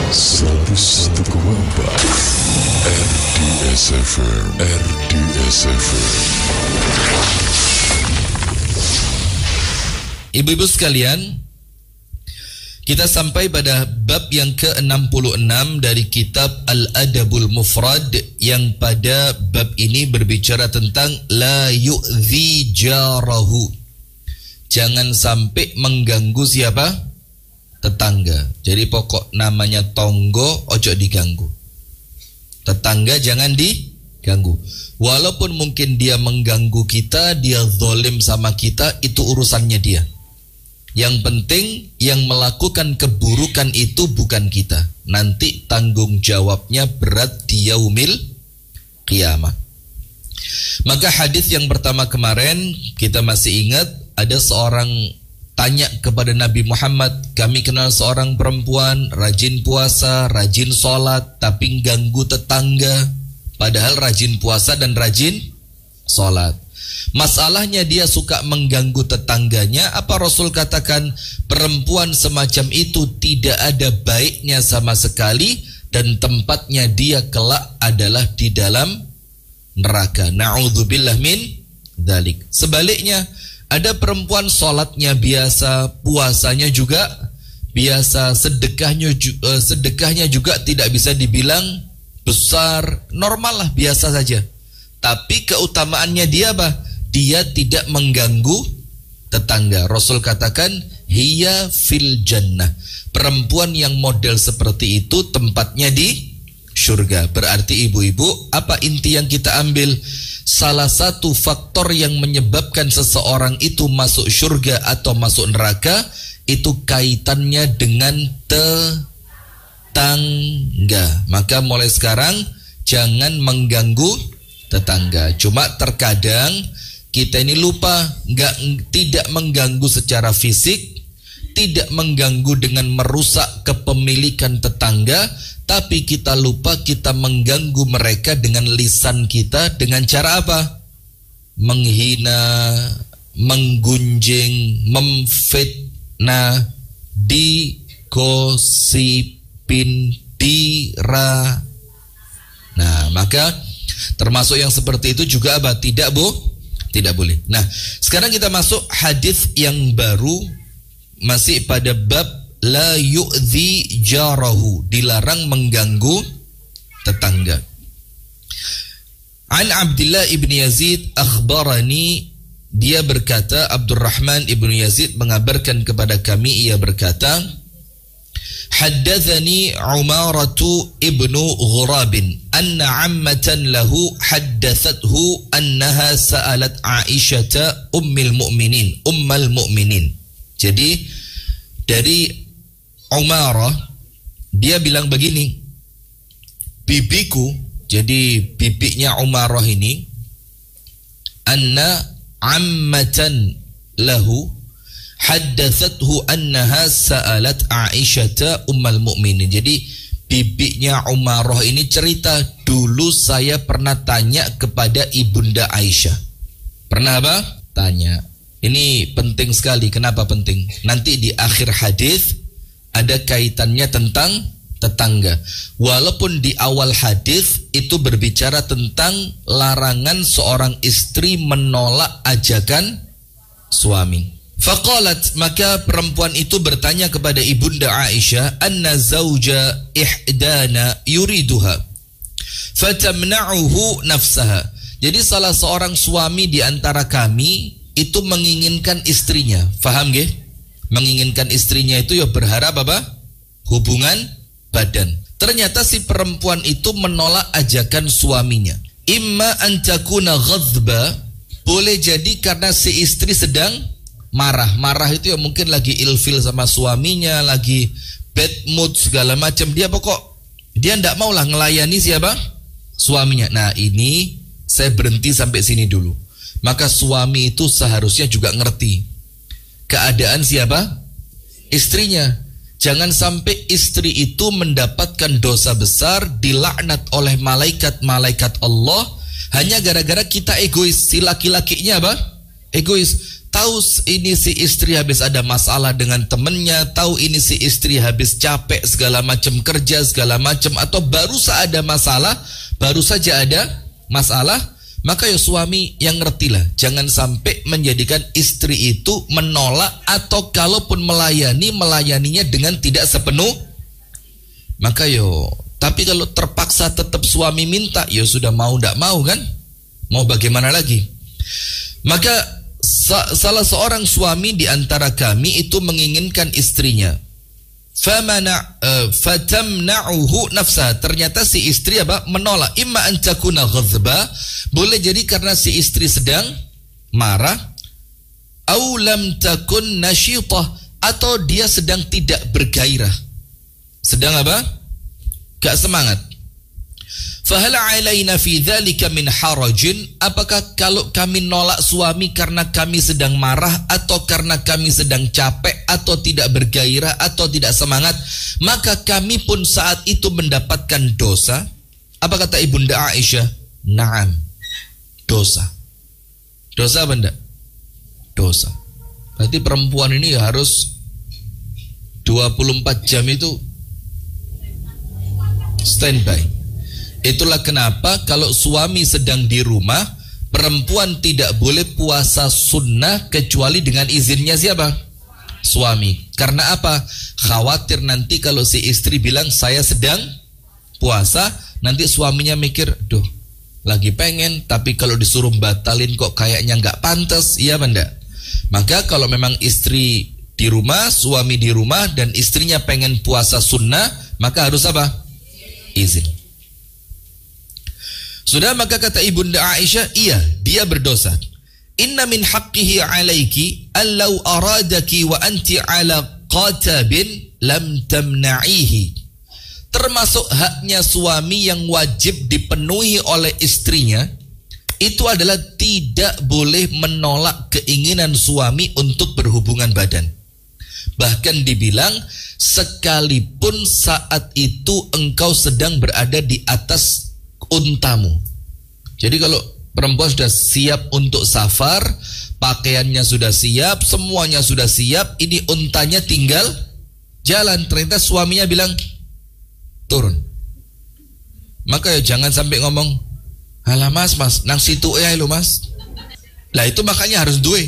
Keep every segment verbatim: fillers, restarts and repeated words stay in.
seratus satu koma empat R D S F M, R D S F M. Ibu-ibu sekalian, kita sampai pada bab yang ke enam puluh enam dari kitab Al-Adabul Mufrad, yang pada bab ini berbicara tentang la yu'zi jarahu. Jangan sampai mengganggu siapa? Tetangga. Jadi pokok namanya tonggo ojo diganggu. Tetangga jangan diganggu. Walaupun mungkin dia mengganggu kita, dia zalim sama kita, itu urusannya dia. Yang penting yang melakukan keburukan itu bukan kita. Nanti tanggung jawabnya berat di yaumil qiyamah. Maka hadis yang pertama kemarin kita masih ingat, ada seorang tanya kepada Nabi Muhammad, kami kenal seorang perempuan rajin puasa, rajin sholat, tapi ganggu tetangga, padahal rajin puasa dan rajin sholat. Masalahnya dia suka mengganggu tetangganya. Apa Rasul katakan? Perempuan semacam itu tidak ada baiknya sama sekali, dan tempatnya dia kelak adalah di dalam neraka. Na'udzubillah min dzalik. Sebaliknya, ada perempuan sholatnya biasa, puasanya juga biasa, sedekahnya juga, sedekahnya juga tidak bisa dibilang besar, normal lah, biasa saja. Tapi keutamaannya dia apa? Dia tidak mengganggu tetangga. Rasul katakan hiya fil jannah. Perempuan yang model seperti itu tempatnya di surga. Berarti ibu-ibu, apa inti yang kita ambil? Salah satu faktor yang menyebabkan seseorang itu masuk surga atau masuk neraka, itu kaitannya dengan tetangga. Maka mulai sekarang jangan mengganggu tetangga. Cuma terkadang kita ini lupa, nggak, tidak mengganggu secara fisik, tidak mengganggu dengan merusak kepemilikan tetangga, tapi kita lupa kita mengganggu mereka dengan lisan kita. Dengan cara apa? Menghina, menggunjing, memfitnah, digosipin, dira. Nah, maka termasuk yang seperti itu juga apa? Tidak, Bu? Tidak boleh. Nah, sekarang kita masuk hadis yang baru, masih pada bab la yu'zi jarahu, dilarang mengganggu tetangga. An Abdullah ibn Yazid akhbarani, dia berkata, Abdurrahman ibn Yazid mengabarkan kepada kami, ia berkata, haddathani Umaratu ibnu Ghurabin anna ammatan lahu haddathathu annaha sa'alat Aisyata ummil mu'minin ummal mu'minin. Jadi dari Umarah, dia bilang begini, bibiku, jadi bibinya Umarah ini, anna ammatan lahu haddathathu annaha sa'alat Aisyata ummal mu'minin. Jadi bibinya Umarah ini cerita, dulu saya pernah tanya kepada ibunda Aisyah. Pernah apa? Tanya. Ini penting sekali. Kenapa penting? Nanti di akhir hadis ada kaitannya tentang tetangga. Walaupun di awal hadis itu berbicara tentang larangan seorang istri menolak ajakan suami. Faqalat, maka perempuan itu bertanya kepada ibunda Aisyah, anna zawja ihdana yuriduha fatamna'uhu nafsaha. Jadi salah seorang suami di antara kami itu menginginkan istrinya. Faham nggih? Menginginkan istrinya itu ya berharap apa? Hubungan badan. Ternyata si perempuan itu menolak ajakan suaminya. Imma an takuna ghadba, boleh jadi karena si istri sedang marah. Marah itu ya mungkin lagi ilfil sama suaminya, lagi bad mood segala macam. Dia pokok dia ndak mau lah ngelayani siapa? Suaminya. Nah, ini saya berhenti sampai sini dulu. Maka suami itu seharusnya juga ngerti keadaan siapa? Istrinya. Jangan sampai istri itu mendapatkan dosa besar, dilaknat oleh malaikat-malaikat Allah hanya gara-gara kita egois. Si laki-lakinya apa? Egois. tahu ini si istri habis ada masalah dengan temennya, tahu ini si istri habis capek segala macam kerja segala macam, atau baru saja ada masalah, baru saja ada masalah, maka ya suami yang ngertilah, jangan sampai menjadikan istri itu menolak, atau kalaupun melayani, melayaninya dengan tidak sepenuh. Maka yo, tapi kalau terpaksa tetap suami minta, ya sudah mau ndak mau kan, mau bagaimana lagi. Maka sa salah seorang suami di antara kami itu menginginkan istrinya, famana uh, fatamna'uhu nafsa, ternyata si istri apa menolak, imma an takuna ghadba, boleh jadi karena si istri sedang marah, au lam takun nasyitah, atau dia sedang tidak bergairah, sedang apa gak semangat. Fahal alaina fi dzalika min harajin, apakah kalau kami nolak suami karena kami sedang marah, atau karena kami sedang capek, atau tidak bergairah, atau tidak semangat, maka kami pun saat itu mendapatkan dosa? Apa kata Ibunda Aisyah? Naam, dosa. Dosa apa enggak? Dosa. Berarti perempuan ini harus dua puluh empat jam itu standby. Itulah kenapa kalau suami sedang di rumah, perempuan tidak boleh puasa sunnah kecuali dengan izinnya siapa? Suami. Karena apa? Khawatir nanti kalau si istri bilang saya sedang puasa, nanti suaminya mikir, duh lagi pengen, tapi kalau disuruh batalin kok kayaknya nggak pantas, iya benda. Maka kalau memang istri di rumah, suami di rumah, dan istrinya pengen puasa sunnah, maka harus apa? Izin. Sudah, maka kata Ibunda Aisyah, iya, dia berdosa. Inna min haqqihi alaiki allau aradaki wa anti ala qatabin lam tamna'ihi. Termasuk haknya suami yang wajib dipenuhi oleh istrinya, itu adalah tidak boleh menolak keinginan suami untuk berhubungan badan. Bahkan dibilang, sekalipun saat itu engkau sedang berada di atas untamu. Jadi kalau perempuan sudah siap untuk safar, pakaiannya sudah siap, semuanya sudah siap, ini untanya tinggal jalan, ternyata suaminya bilang turun. Maka ya jangan sampai ngomong, halah mas, mas, nang situ ya lo mas. Lah itu makanya harus duwe.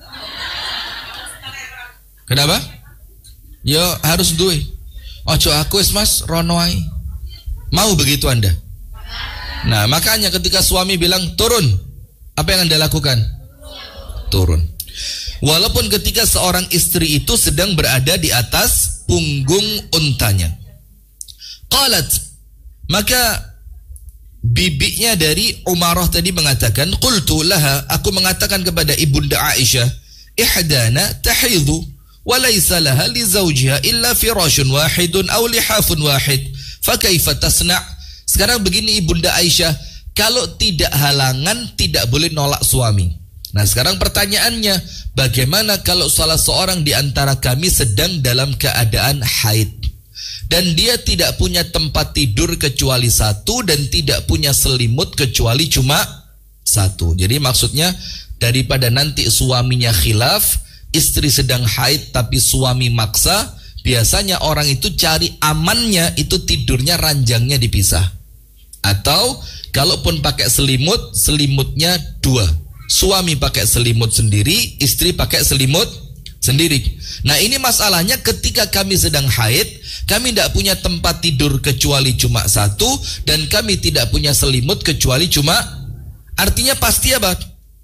Kenapa? Ya harus duwe. Ojo aku es mas, rono ae. Mau begitu Anda? Nah, makanya ketika suami bilang turun, apa yang Anda lakukan? Turun. Walaupun ketika seorang istri itu sedang berada di atas punggung untanya. Qalat, maka bibinya dari Umarah tadi mengatakan, qultu laha, aku mengatakan kepada Ibunda Aisyah, ihdana tahidhu wa laysa laha li zawjiha illa firashun wahidun aw lihafun wahid, fa kaifa tasna'? Sekarang begini Ibunda Aisyah, kalau tidak halangan tidak boleh nolak suami. Nah sekarang pertanyaannya, bagaimana kalau salah seorang di antara kami sedang dalam keadaan haid, dan dia tidak punya tempat tidur kecuali satu, dan tidak punya selimut kecuali cuma satu. Jadi maksudnya, daripada nanti suaminya khilaf, istri sedang haid tapi suami maksa, biasanya orang itu cari amannya itu tidurnya ranjangnya dipisah. Atau kalaupun pakai selimut, selimutnya dua. Suami pakai selimut sendiri, istri pakai selimut sendiri. Nah ini masalahnya, ketika kami sedang haid, kami tidak punya tempat tidur kecuali cuma satu, dan kami tidak punya selimut kecuali cuma, artinya pasti apa?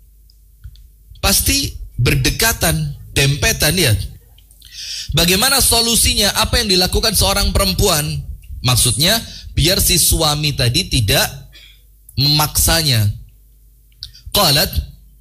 Pasti berdekatan, dempetan ya. Bagaimana solusinya? Apa yang dilakukan seorang perempuan? Maksudnya biar si suami tadi tidak memaksanya. Qalat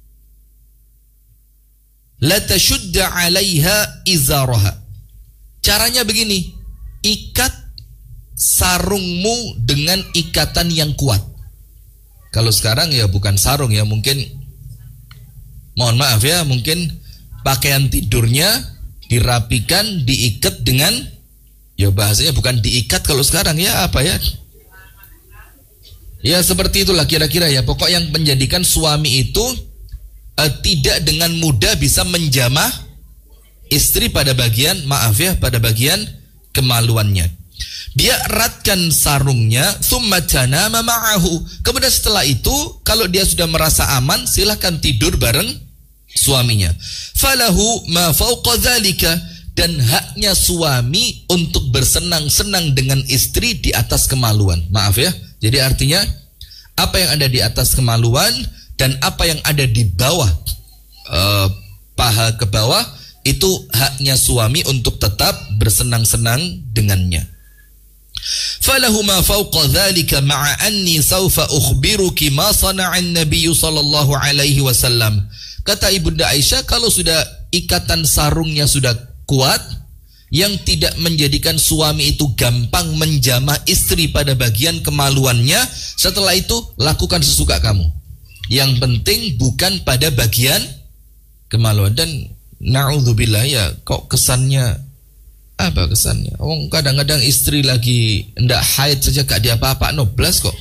la tashudda 'alaiha izaraha. Caranya begini, ikat sarungmu dengan ikatan yang kuat. Kalau sekarang ya bukan sarung ya, mungkin mohon maaf ya, mungkin pakaian tidurnya dirapikan, diikat dengan, ya bahasanya bukan diikat kalau sekarang ya, apa ya, ya seperti itulah kira-kira ya. Pokok yang menjadikan suami itu uh, tidak dengan mudah bisa menjamah istri pada bagian, maaf ya, pada bagian kemaluannya. Dia eratkan sarungnya, thumma tanama ma'ahu. Kemudian setelah itu, kalau dia sudah merasa aman, silahkan tidur bareng suaminya. Falahu ma fawqa dzalika, dan haknya suami untuk bersenang-senang dengan istri di atas kemaluan. Maaf ya. Jadi artinya apa yang ada di atas kemaluan dan apa yang ada di bawah uh, paha ke bawah itu haknya suami untuk tetap bersenang-senang dengannya. Falahu ma fawqa dzalika ma'a anni sawfa ukhbiruki ma sana'a an-nabiy sallallahu alaihi wasallam. Kata Ibunda Aisyah, kalau sudah ikatan sarungnya sudah kuat yang tidak menjadikan suami itu gampang menjamah istri pada bagian kemaluannya, setelah itu lakukan sesuka kamu. Yang penting bukan pada bagian kemaluan. Dan na'udzubillah ya, kok kesannya apa kesannya? Oh, kadang-kadang istri lagi ndak haid saja gak dia apa-apa, noblas kok.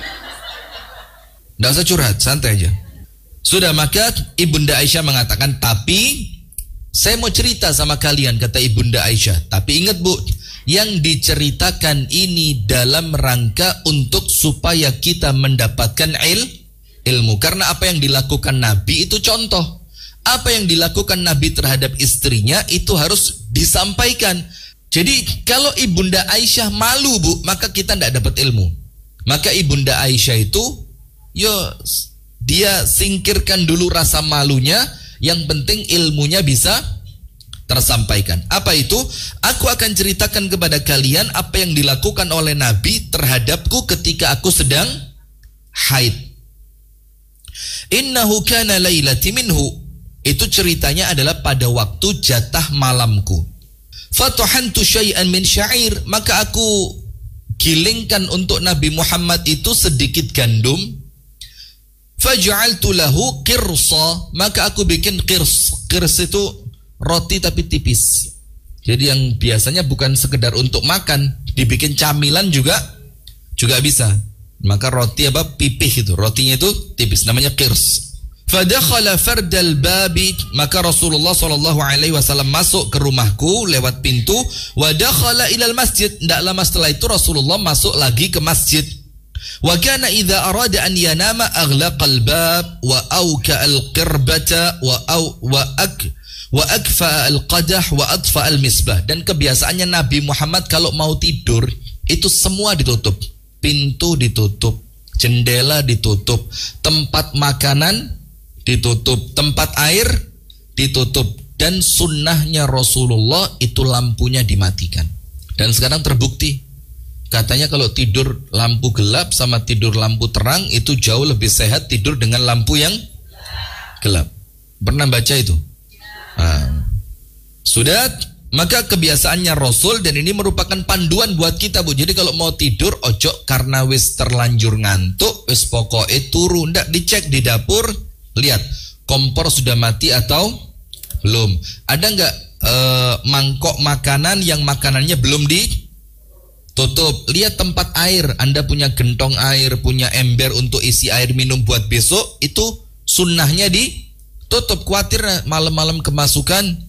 Ndak usah curhat, santai aja. Sudah, maka Ibunda Aisyah mengatakan, tapi saya mau cerita sama kalian, kata Ibunda Aisyah. Tapi ingat bu, yang diceritakan ini dalam rangka untuk supaya kita mendapatkan il, ilmu. Karena apa yang dilakukan Nabi itu contoh. Apa yang dilakukan Nabi terhadap istrinya itu harus disampaikan. Jadi kalau Ibunda Aisyah malu bu, maka kita tidak dapat ilmu. Maka Ibunda Aisyah itu, yo dia singkirkan dulu rasa malunya. Yang penting ilmunya bisa tersampaikan. Apa itu? Aku akan ceritakan kepada kalian apa yang dilakukan oleh Nabi terhadapku ketika aku sedang haid. Innahu kana lailati minhu. Itu ceritanya adalah pada waktu jatah malamku. Fatuhantu syai'an min syair. Maka aku gilingkan untuk Nabi Muhammad itu sedikit gandum. Faj'altu lahu qirsa, maka aku bikin qirs. Qirs itu roti tapi tipis. Jadi yang biasanya bukan sekedar untuk makan, dibikin camilan juga juga bisa. Maka roti apa pipih itu, rotinya itu tipis, namanya qirs. Fadakhala fardal babi, maka Rasulullah sallallahu alaihi wasallam masuk ke rumahku lewat pintu. Wa dakhala ilal masjid, tidak lama setelah itu Rasulullah masuk lagi ke masjid. Wa kana idza arada an yanama aghlaqa al-bab wa awka al-qirbata wa aw wa ak wa akfa al-qadah wa atfa al-misbah. Dan kebiasaannya Nabi Muhammad kalau mau tidur itu semua ditutup. Pintu ditutup, jendela ditutup, tempat makanan ditutup, tempat air ditutup, dan sunnahnya Rasulullah itu lampunya dimatikan. Dan sekarang terbukti, katanya kalau tidur lampu gelap sama tidur lampu terang itu jauh lebih sehat tidur dengan lampu yang gelap. Pernah baca itu? Nah, sudah, maka kebiasaannya Rasul, dan ini merupakan panduan buat kita bu. Jadi kalau mau tidur ojo karena wis terlanjur ngantuk, wis pokoknya turu, ndak dicek di dapur, lihat kompor sudah mati atau belum. Ada nggak eh, mangkok makanan yang makanannya belum ditutup? Lihat tempat air, Anda punya gentong air, punya ember untuk isi air minum buat besok, itu sunnahnya ditutup. Khawatir malam-malam kemasukan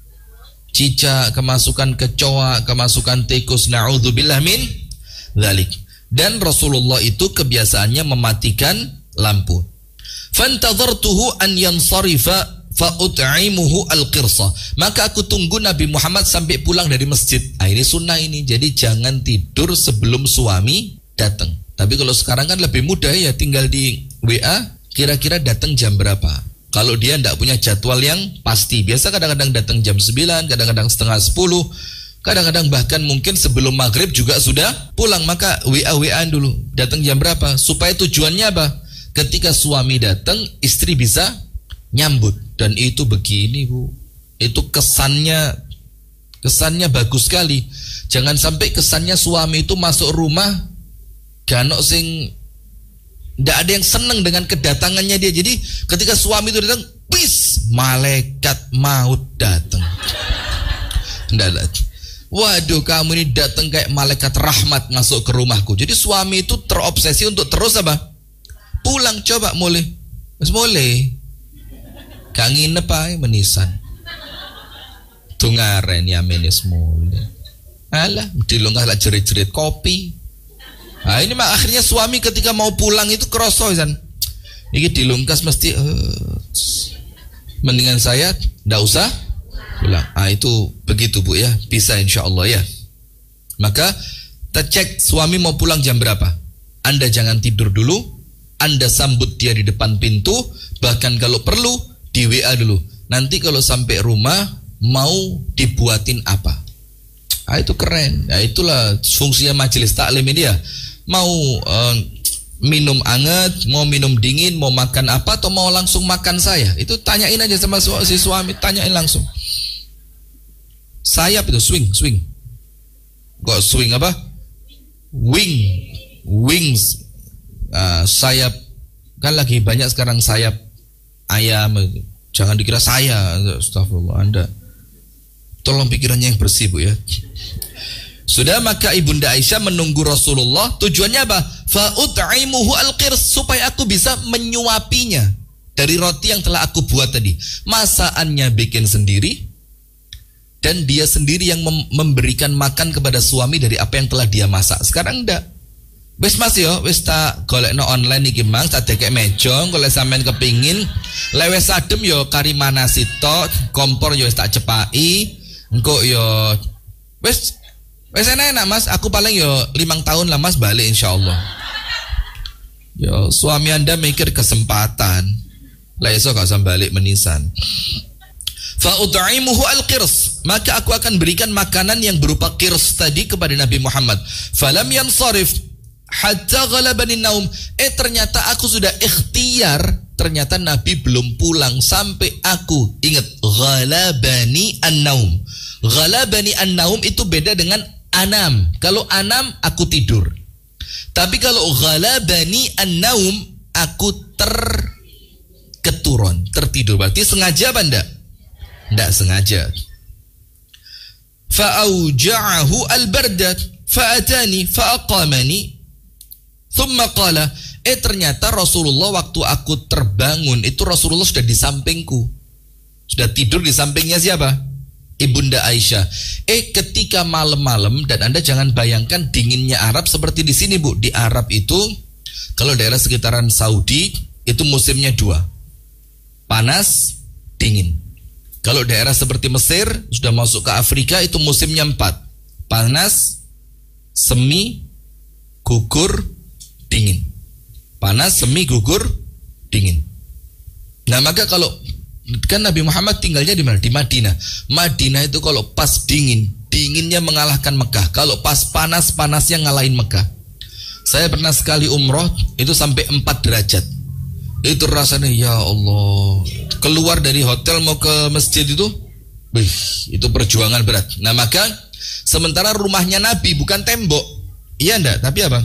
cicak, kemasukan kecoa, kemasukan tikus, na'udzubillah min dzalik. Dan Rasulullah itu kebiasaannya mematikan lampu. Fantadhartuhu an yansarifa fa ut'imuhu al-qirsa. Maka aku tunggu Nabi Muhammad sampai pulang dari masjid. Ah, ini sunnah ini. Jadi jangan tidur sebelum suami datang. Tapi kalau sekarang kan lebih mudah ya, tinggal di W A kira-kira datang jam berapa. Kalau dia tidak punya jadwal yang pasti, biasa kadang-kadang datang jam sembilan, kadang-kadang setengah sepuluh, kadang-kadang bahkan mungkin sebelum maghrib juga sudah pulang. Maka W A-W A dulu, datang jam berapa, supaya tujuannya apa? Ketika suami datang, istri bisa nyambut. Dan itu begini bu, itu kesannya kesannya bagus sekali. Jangan sampai kesannya suami itu masuk rumah ganok sing tidak ada yang senang dengan kedatangannya dia. Jadi ketika suami itu datang, wis, malaikat maut datang. Tidak, waduh, kamu ini datang kayak malaikat rahmat masuk ke rumahku. Jadi suami itu terobsesi untuk terus apa? Pulang. Coba mulai, wis mulai. Gak nginep ae menisan. Tungaren ya menis mulu. Alah, dilongkah lah jerit-jerit kopi. Nah ini mah akhirnya suami ketika mau pulang itu kroso kan. Ini dilungkas mesti uh, mendingan saya ndak usah pulang. Ah itu begitu Bu ya, bisa insya Allah ya. Maka kita cek suami mau pulang jam berapa. Anda jangan tidur dulu, Anda sambut dia di depan pintu, bahkan kalau perlu di W A dulu. Nanti kalau sampai rumah mau dibuatin apa. Ah itu keren. Nah itulah fungsinya majelis taklim ini ya. Mau uh, minum anget, mau minum dingin, mau makan apa, atau mau langsung makan saya, itu tanyain aja sama su si suami, tanyain langsung. Sayap itu swing, swing. Kok swing apa? Wing, wings. Uh, sayap kan lagi banyak sekarang sayap ayam. Jangan dikira saya, astagfirullah, Anda tolong pikirannya yang bersih Bu ya. Sudah, maka Ibunda Aisyah menunggu Rasulullah. Tujuannya apa? Fa'ut'imuhu al-qirs, supaya aku bisa menyuapinya dari roti yang telah aku buat tadi. Masakannya bikin sendiri, dan dia sendiri yang mem memberikan makan kepada suami dari apa yang telah dia masak. Sekarang enggak. Wis Mas yo, wis tak golekno online iki Mang, tak dekek mejong, kalau sampean kepingin lewes adem yo kari manasi tok, kompor yo wis tak cepai. Engko yo wis wes enak Mas, aku paling yo limang tahun lah Mas balik insya Allah. Yo suami Anda mikir kesempatan, lah esok gak usah balik menisan. Fa'ud'imuhu al-qirs, maka aku akan berikan makanan yang berupa qirs tadi kepada Nabi Muhammad. Falam yansarif hatta ghalabani naum. Eh ternyata aku sudah ikhtiar, ternyata Nabi belum pulang sampai aku ingat ghalabani an-naum. Ghalabani an-naum itu beda dengan anam. Kalau anam aku tidur. Tapi kalau ghalabani an-naum aku terketurun, tertidur. Berarti sengaja apa enggak? Enggak sengaja. Fa'auja'ahu al-bardat fa'atani fa'aqamani thumma qala, eh ternyata Rasulullah waktu aku terbangun itu Rasulullah sudah di sampingku. Sudah tidur di sampingnya siapa? Ibunda Aisyah. Eh ketika malam-malam, dan Anda jangan bayangkan dinginnya Arab seperti di sini Bu. Di Arab itu kalau daerah sekitaran Saudi itu musimnya dua, panas, dingin. Kalau daerah seperti Mesir sudah masuk ke Afrika itu musimnya empat, panas, semi, gugur, dingin. Panas, semi, gugur, dingin. Nah maka kalau kan Nabi Muhammad tinggalnya di mana? Di Madinah. Madinah itu kalau pas dingin, dinginnya mengalahkan Mekah. Kalau pas panas, panasnya ngalahin Mekah. Saya pernah sekali umroh itu sampai empat derajat. Itu rasanya ya Allah. Keluar dari hotel mau ke masjid itu, wih, itu perjuangan berat. Nah maka sementara rumahnya Nabi bukan tembok, iya enggak? Tapi apa?